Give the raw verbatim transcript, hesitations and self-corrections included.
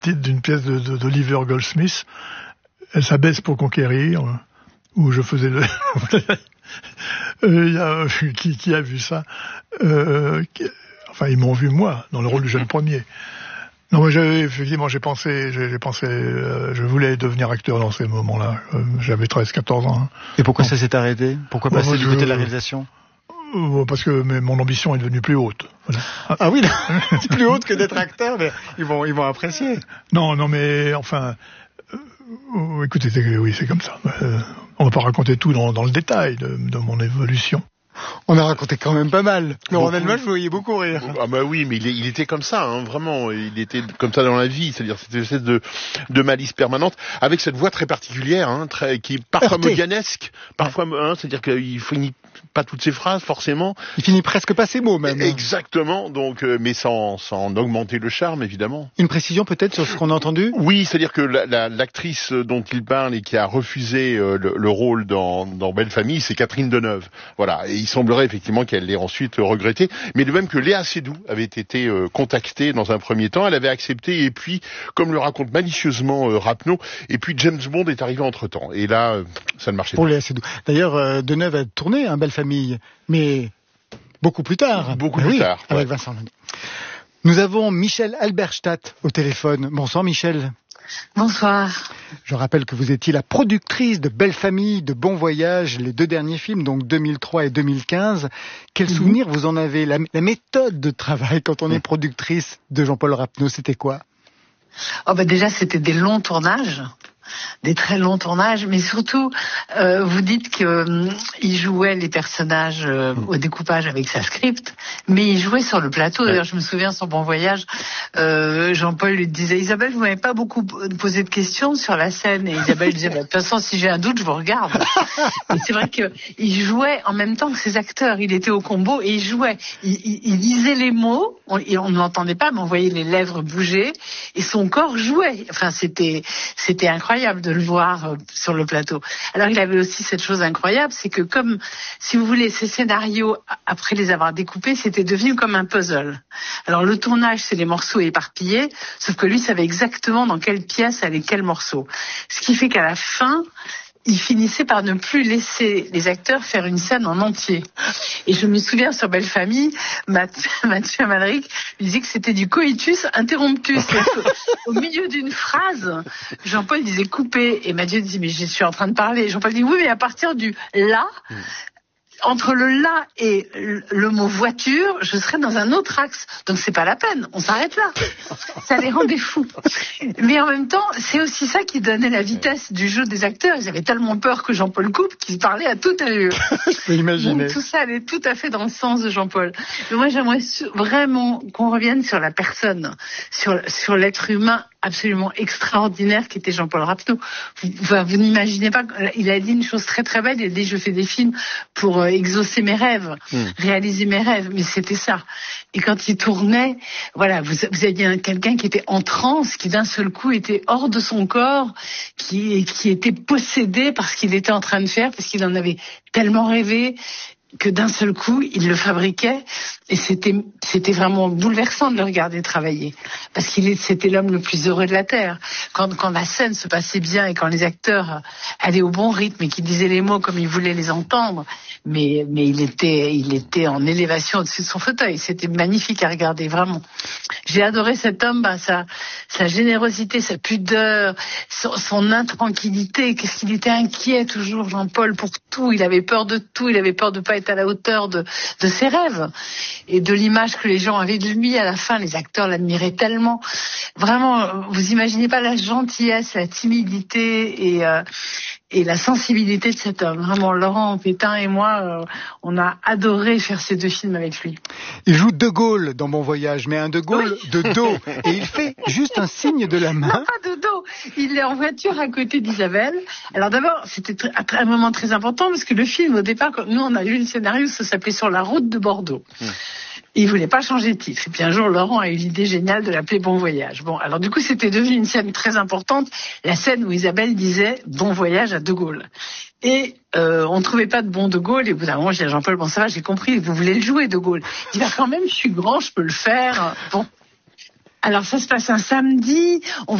titre d'une pièce de, de, d'Oliver Goldsmith, Sa baisse pour conquérir, où je faisais le... Il y a, qui, qui a vu ça euh, qui... Enfin, ils m'ont vu, moi, dans le rôle du jeune premier. Non, mais j'ai, effectivement, j'ai pensé, j'ai, j'ai pensé, euh, je voulais devenir acteur dans ces moments-là. Euh, j'avais treize, quatorze ans. Hein. Et pourquoi Donc, ça s'est arrêté? Pourquoi passer du côté de la réalisation? Parce que mais mon ambition est devenue plus haute. Voilà. Ah oui, c'est plus haute que d'être acteur, mais ils vont, ils vont apprécier. Non, non, mais enfin, euh, écoutez, c'est, oui, c'est comme ça. Euh, on va pas raconter tout dans, dans le détail de, de mon évolution. On a raconté quand même pas mal. Laurent Delmas, vous voyez beaucoup rire. Ah bah oui, mais il, est, il était comme ça, hein, vraiment. Il était comme ça dans la vie, c'est-à-dire c'était une espèce de, de malice permanente, avec cette voix très particulière, hein, très, qui est parfois modianesque, parfois, hein, c'est-à-dire qu'il finit pas toutes ses phrases forcément. Il finit presque pas ses mots même. Exactement, donc, euh, mais sans, sans augmenter le charme évidemment. Une précision peut-être sur ce qu'on a entendu? Oui, c'est-à-dire que la, la, l'actrice dont il parle et qui a refusé euh, le, le rôle dans, dans Belle Famille, c'est Catherine Deneuve. Voilà, et il semblerait effectivement qu'elle l'ait ensuite regretté, mais de même que Léa Seydoux avait été euh, contactée dans un premier temps, elle avait accepté, et puis, comme le raconte malicieusement euh, Rapneau, et puis James Bond est arrivé entre-temps, et là, euh, ça ne marchait Pour pas. Pour Léa Seydoux. D'ailleurs, euh, Deneuve a tourné un Belle Famille, mais beaucoup plus tard. Beaucoup mais plus oui, tard. Ouais. Avec Vincent Lindon. Nous avons Michel Alberstadt au téléphone. Bonsoir Michel. Bonsoir. Je rappelle que vous étiez la productrice de Belle Famille, de Bon Voyage, les deux derniers films, donc deux mille trois et deux mille quinze. Quel mmh. souvenir vous en avez? la, la méthode de travail quand on mmh. est productrice de Jean-Paul Rapneau, c'était quoi? Oh ben déjà, c'était des longs tournages. Des très longs tournages, mais surtout, euh, vous dites qu'il euh, jouait les personnages euh, au découpage avec sa script, mais il jouait sur le plateau. D'ailleurs, je me souviens, sur Bon Voyage, euh, Jean-Paul lui disait « Isabelle, vous m'avez pas beaucoup posé de questions sur la scène ?» Et Isabelle disait bah, « De toute façon, si j'ai un doute, je vous regarde. » Et c'est vrai qu'il jouait en même temps que ses acteurs. Il était au combo et il jouait. Il, il, il disait les mots, on, on ne l'entendait pas, mais on voyait les lèvres bouger, et son corps jouait. Enfin, c'était, c'était incroyable de le voir sur le plateau. Alors il avait aussi cette chose incroyable, c'est que comme, si vous voulez, ces scénarios, après les avoir découpés, c'était devenu comme un puzzle. Alors le tournage, c'est les morceaux éparpillés, sauf que lui savait exactement dans quelle pièce allait quel morceau. Ce qui fait qu'à la fin, il finissait par ne plus laisser les acteurs faire une scène en entier. Et je me souviens sur Belle Famille, Mathieu, Mathieu Amalric lui disait que c'était du coitus interruptus. Au milieu d'une phrase, Jean-Paul disait couper, et Mathieu disait mais je suis en train de parler. Jean-Paul dit oui, mais à partir du là, entre le là et le mot voiture, je serais dans un autre axe. Donc c'est pas la peine, on s'arrête là. Ça les rendait fous. Mais en même temps, c'est aussi ça qui donnait la vitesse du jeu des acteurs. Ils avaient tellement peur que Jean-Paul coupe qu'ils parlaient à toute allure. Je peux imaginer. Donc tout ça allait tout à fait dans le sens de Jean-Paul. Mais moi j'aimerais vraiment qu'on revienne sur la personne, sur, sur l'être humain absolument extraordinaire qui était Jean-Paul Rapneau. Vous, vous, vous n'imaginez pas, il a dit une chose très très belle, il a dit je fais des films pour euh, exaucer mes rêves, mmh. réaliser mes rêves, mais c'était ça. Et quand il tournait, voilà, vous, vous aviez un, quelqu'un qui était en transe, qui d'un seul coup était hors de son corps, qui, qui était possédé par ce qu'il était en train de faire, parce qu'il en avait tellement rêvé, que d'un seul coup, il le fabriquait, et c'était c'était vraiment bouleversant de le regarder travailler, parce qu'il est, c'était l'homme le plus heureux de la Terre. Quand, quand la scène se passait bien et quand les acteurs allaient au bon rythme et qu'ils disaient les mots comme ils voulaient les entendre, mais mais il était il était en élévation au-dessus de son fauteuil. C'était magnifique à regarder, vraiment. J'ai adoré cet homme, bah, sa sa générosité, sa pudeur, son, son intranquillité. Qu'est-ce qu'il était inquiet toujours, Jean-Paul, pour tout. Il avait peur de tout. Il avait peur de pas être à la hauteur de de ses rêves et de l'image que les gens avaient de lui. À la fin, les acteurs l'admiraient tellement. Vraiment, vous imaginez pas la gentillesse, la timidité et euh, et la sensibilité de cet homme. Vraiment, Laurent Pétain et moi, euh, on a adoré faire ces deux films avec lui. Il joue De Gaulle dans Bon Voyage, mais un De Gaulle oui. de dos. Et il fait juste un signe de la main. Non, pas de dos. Il est en voiture à côté d'Isabelle. Alors d'abord, c'était un moment très important parce que le film, au départ, quand nous, on a lu le scénario, ça s'appelait Sur la route de Bordeaux. Mmh. Il voulait pas changer de titre. Et puis un jour, Laurent a eu l'idée géniale de l'appeler Bon Voyage. Bon, alors du coup, c'était devenu une scène très importante, la scène où Isabelle disait Bon Voyage à De Gaulle. Et euh, on ne trouvait pas de bon De Gaulle. Et au bout d'un moment, j'ai dit à Jean-Paul, bon ça va, j'ai compris, vous voulez le jouer De Gaulle. Il dit, bah, quand même, je suis grand, je peux le faire. Bon. Alors ça se passe un samedi. On